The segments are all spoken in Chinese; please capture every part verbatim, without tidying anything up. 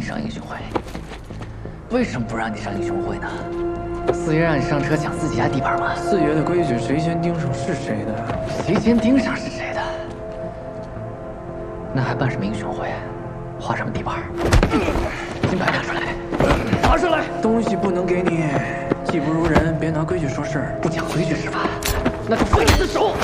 上英雄会？为什么不让你上英雄会呢？四爷让你上车抢自己家地盘吗？ 四爷的规矩，谁先盯上是谁的。 谁先盯上是谁的？那还办什么英雄会？划什么地盘？金牌拿出来，拿出来！ 东西不能给你，技不如人，别拿规矩说事儿。 不讲规矩是吧？那就分你的手！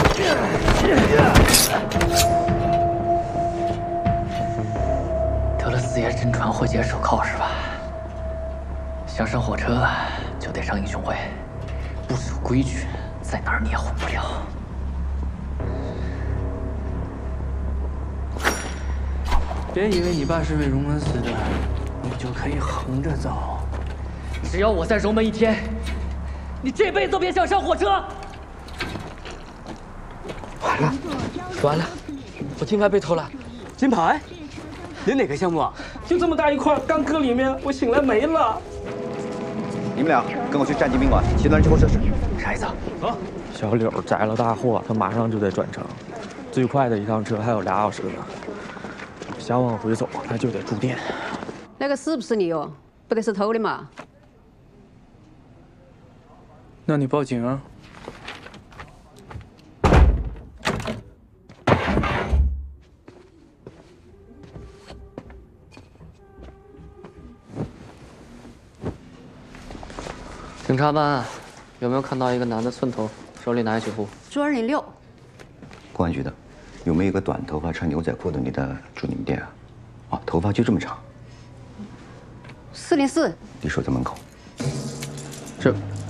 得了四爷真传会解手铐是吧？想上火车就得上英雄会，不守规矩，在哪儿你也混不了。 别以为你爸是为荣门死的，你就可以横着走。 只要我在荣门一天，你这辈子都别想上火车。 完了，完了，我金牌被偷了。 金牌？你哪个项目啊？ 就这么大一块，刚搁里面，我醒来没了。 你们俩跟我去战地宾馆西端之后设施。 啥意思啊？ 走。 小柳载了大货，他马上就得转城，最快的一趟车还有俩小时呢。想往回走，那就得住店。 那个是不是你哦？不得是偷的嘛？ 那你报警啊！ 警察班有没有看到一个男的寸头，手里拿一血壶？ 朱二零六。 公安局的，有没有一个短头发穿牛仔裤的女的住你们店啊？哦，头发就这么长。 四零四。 你守在门口。 是。